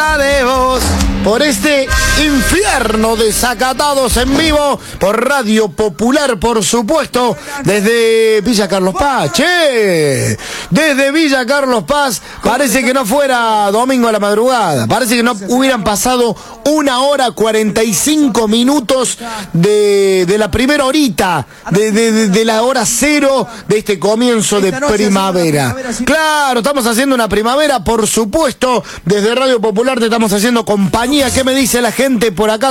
acuerda de vos. Por este infierno de Desacatados en vivo por Radio Popular, por supuesto, desde Villa Carlos Paz. Che, desde Villa Carlos Paz, parece que no fuera domingo a la madrugada, parece que no hubieran pasado 1 hora 45 minutos de la primera horita, de la hora cero de este comienzo de primavera. Claro, estamos haciendo una primavera, por supuesto, desde Radio Popular te estamos haciendo compañía. ¿Qué me dice la gente por acá?